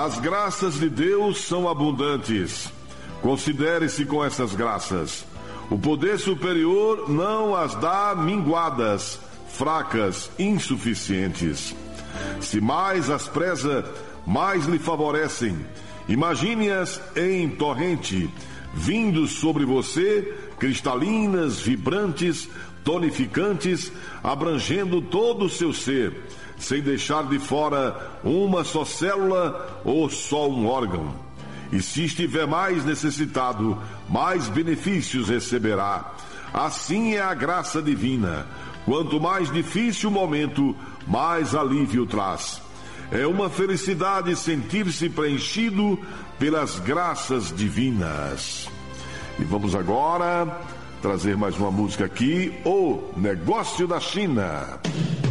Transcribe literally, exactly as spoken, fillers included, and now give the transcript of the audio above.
As graças de Deus são abundantes. Considere-se com essas graças. O poder superior não as dá minguadas, fracas, insuficientes. Se mais as preza, mais lhe favorecem. Imagine-as em torrente, vindo sobre você, cristalinas, vibrantes, tonificantes, abrangendo todo o seu ser, sem deixar de fora uma só célula ou só um órgão. E se estiver mais necessitado, mais benefícios receberá. Assim é a graça divina. Quanto mais difícil o momento, mais alívio traz. É uma felicidade sentir-se preenchido pelas graças divinas. E vamos agora trazer mais uma música aqui, O Negócio da China.